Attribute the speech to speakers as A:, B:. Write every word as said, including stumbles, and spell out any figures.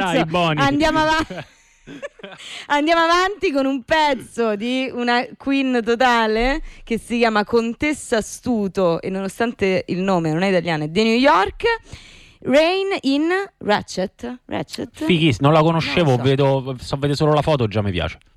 A: Dai, Boni.
B: Andiamo avanti. Andiamo avanti con un pezzo di una queen totale che si chiama Contessa Astuto e nonostante il nome non è italiano è di New York. Rain in Ratchet. Ratchet.
A: Fighissimo, non la conoscevo,
B: Non lo so.
A: vedo, so vedere solo la foto, già mi piace.